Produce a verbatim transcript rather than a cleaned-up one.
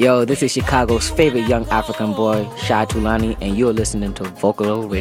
Yo, this is Chicago's favorite young African boy, Shai Tulani, and you're listening to Vocalo Radio.